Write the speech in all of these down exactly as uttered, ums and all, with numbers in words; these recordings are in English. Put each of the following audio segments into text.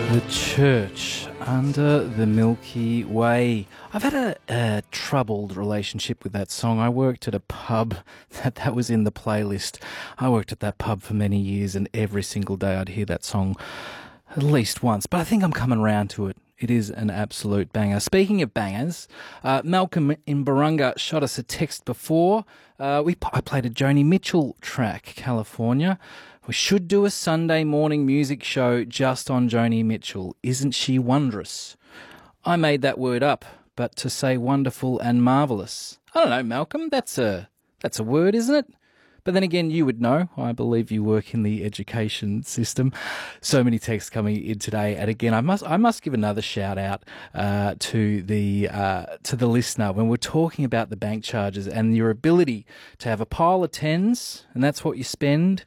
The Church Under the Milky Way. I've had a, a troubled relationship with that song. I worked at a pub that that was in the playlist. I worked at that pub for many years, and every single day I'd hear that song at least once. But I think I'm coming round to it. It is an absolute banger. Speaking of bangers, uh, Malcolm in Barunga shot us a text before. Uh, we I played a Joni Mitchell track, California. We should do a Sunday morning music show just on Joni Mitchell. Isn't she wondrous? I made that word up, but to say wonderful and marvellous. I don't know, Malcolm, that's a that's a word, isn't it? But then again, you would know. I believe you work in the education system. So many texts coming in today, and again, I must I must give another shout out uh, to the uh, to the listener when we're talking about the bank charges and your ability to have a pile of tens, and that's what you spend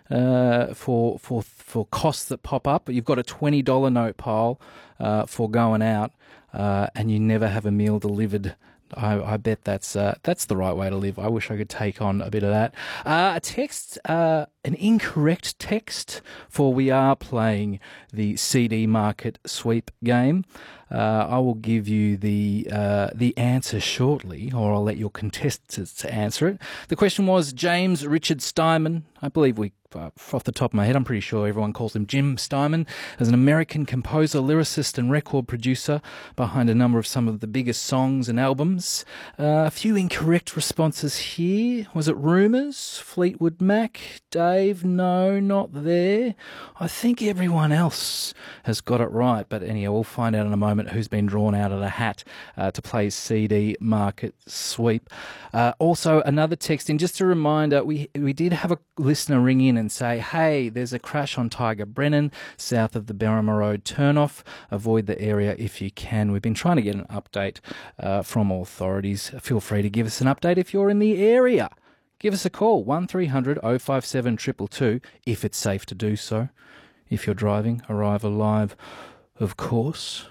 uh, for for for costs that pop up. But you've got a twenty dollar note pile uh, for going out, uh, and you never have a meal delivered. I, I bet that's uh, that's the right way to live. I wish I could take on a bit of that. Uh, a text, uh, an incorrect text, for we are playing the C D market sweep game. Uh, I will give you the uh, the answer shortly, or I'll let your contestants answer it. The question was James Richard Steinman. I believe we, uh, off the top of my head, I'm pretty sure everyone calls him Jim Steinman, as an American composer, lyricist and record producer behind a number of some of the biggest songs and albums. Uh, a few incorrect responses here. Was it Rumours? Fleetwood Mac? Dave? No, not there. I think everyone else has got it right, but anyhow, we'll find out in a moment who's been drawn out of the hat uh, to play C D market sweep. Uh, also, another text in, just a reminder, we we did have a listener ring in and say, hey, there's a crash on Tiger Brennan south of the Berrima Road turnoff. Avoid the area if you can. We've been trying to get an update uh, from authorities. Feel free to give us an update if you're in the area. Give us a call, one three hundred oh five seven two two two, if it's safe to do so. If you're driving, arrive alive, of course.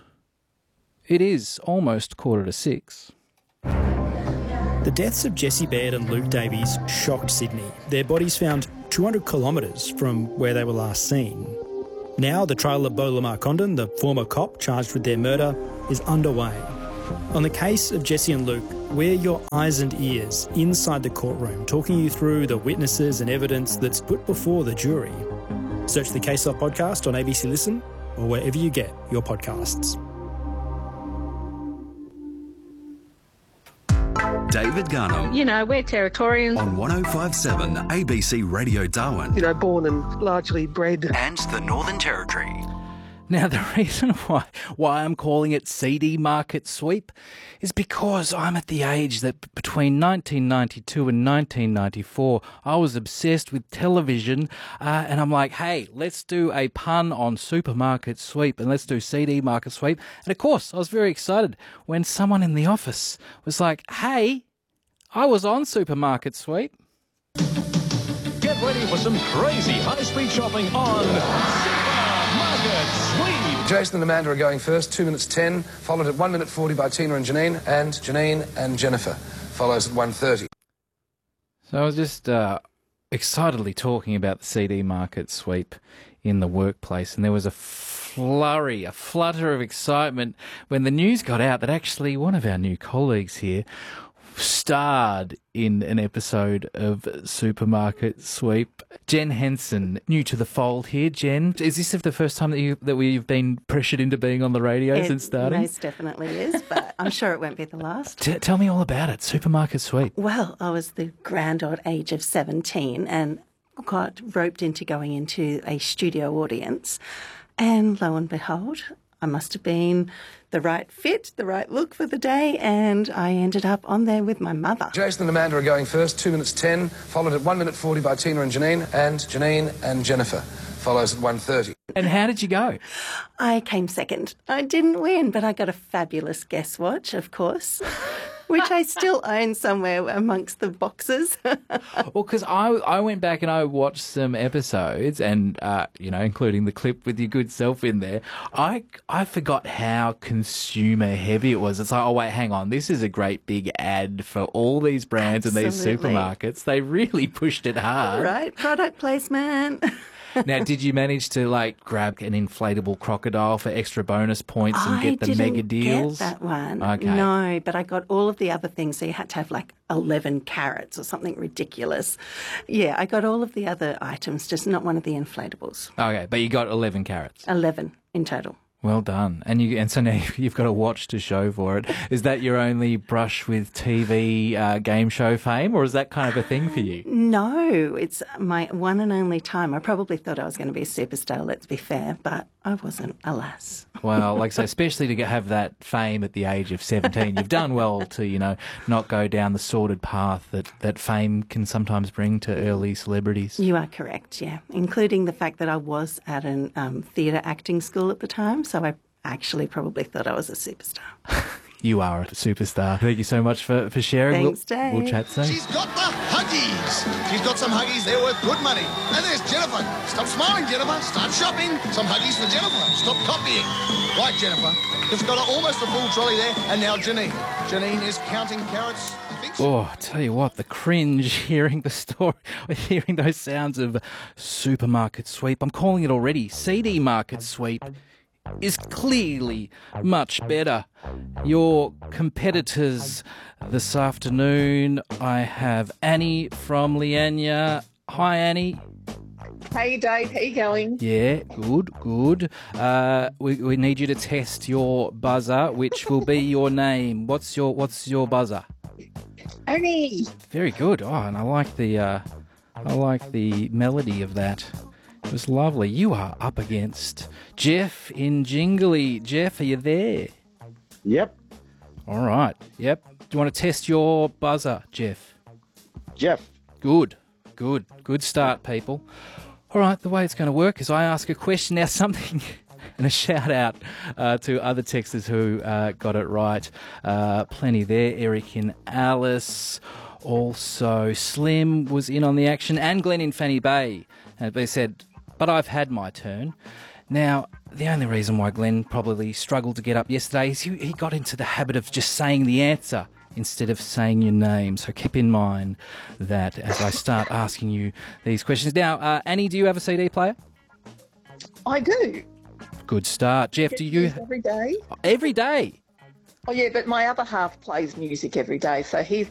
It is almost quarter to six. The deaths of Jesse Baird and Luke Davies shocked Sydney. Their bodies found two hundred kilometres from where they were last seen. Now the trial of Beau Lamar Condon, the former cop charged with their murder, is underway. On the case of Jesse and Luke, we're your eyes and ears inside the courtroom, talking you through the witnesses and evidence that's put before the jury. Search the Case Off podcast on A B C Listen or wherever you get your podcasts. David Garnham. You know, we're Territorians. On one oh five seven A B C Radio Darwin. You know, born and largely bred. And the Northern Territory. Now, the reason why why I'm calling it C D market sweep is because I'm at the age that between nineteen ninety-two and nineteen ninety-four, I was obsessed with television, uh, and I'm like, hey, let's do a pun on supermarket sweep and let's do C D market sweep. And of course, I was very excited when someone in the office was like, hey, I was on supermarket sweep. Get ready for some crazy high-speed shopping on Supermarket Sweep. Jason and Amanda are going first, two minutes ten, followed at one minute forty by Tina and Janine, and Janine and Jennifer follows at one thirty. So I was just uh, excitedly talking about the C D market sweep in the workplace, and there was a flurry, a flutter of excitement when the news got out that actually one of our new colleagues here starred in an episode of Supermarket Sweep. Jen Henson, new to the fold here. Jen, is this the first time that you that we've been pressured into being on the radio It since starting? most definitely is, but I'm sure it won't be the last. T- tell me all about it, Supermarket Sweep. Well, I was the grand old age of seventeen and got roped into going into a studio audience, and lo and behold, I must have been the right fit, the right look for the day, and I ended up on there with my mother. Jason and Amanda are going first, two minutes ten, followed at one minute forty by Tina and Janine, and Janine and Jennifer follows at one thirty. And how did you go? I came second. I didn't win, but I got a fabulous guest watch, of course, which I still own somewhere amongst the boxes. Well, because I, I went back and I watched some episodes and, uh, you know, including the clip with your good self in there. I, I forgot how consumer heavy it was. It's like, oh, wait, hang on. This is a great big ad for all these brands and these Absolutely. supermarkets. They really pushed it hard. Right, product placement. Now, did you manage to like grab an inflatable crocodile for extra bonus points and I get the didn't mega deals? get that one. Okay. No, but I got all of the other things. So you had to have like eleven carrots or something ridiculous. Yeah, I got all of the other items, just not one of the inflatables. Okay, but you got eleven carrots. eleven in total. Well done. And you and so now you've got a watch to show for it. Is that your only brush with T V uh, game show fame, or is that kind of a thing for you? No, it's my one and only time. I probably thought I was going to be a superstar, let's be fair, but I wasn't, alas. Well, like I say, especially to get- have that fame at the age of seventeen, you've done well to, you know, not go down the sordid path that, that fame can sometimes bring to early celebrities. You are correct, yeah, including the fact that I was at an um, theatre acting school at the time, so I actually probably thought I was a superstar. You are a superstar. Thank you so much for, for sharing. Thanks, we'll, Dave. we'll chat soon. She's got the Huggies. She's got some Huggies. They're worth good money. And there's Jennifer. Stop smiling, Jennifer. Start shopping. Some Huggies for Jennifer. Stop copying. Right, Jennifer. You've got a, almost a full trolley there. And now Janine. Janine is counting carrots. I think so. Oh, I tell you what, the cringe hearing the story, hearing those sounds of supermarket sweep. I'm calling it already. C D market sweep is clearly much better. Your competitors this afternoon, I have Annie from Leanya. Hi, Annie. Hey Dave, how you going? Yeah, good, good. Uh, we, we need you to test your buzzer, which will be your name. What's your What's your buzzer? Annie. Very good. Oh, and I like the uh, I like the melody of that. It was lovely. You are up against Jeff in Jingly. Jeff, are you there? Yep. All right. Yep. Do you want to test your buzzer, Jeff? Jeff. Good. Good. Good start, people. All right. The way it's going to work is I ask a question. Now, something... And a shout out uh, to other texters who uh, got it right. Uh, plenty there. Eric and Alice. Also, Slim was in on the action. And Glenn in Fanny Bay. And they said, but I've had my turn. Now, the only reason why Glenn probably struggled to get up yesterday is he, he got into the habit of just saying the answer instead of saying your name. So keep in mind that as I start asking you these questions. Now, uh, Annie, do you have a C D player? I do. Good start. Jeff, do you... Every day. Every day? Oh yeah, but my other half plays music every day, so he's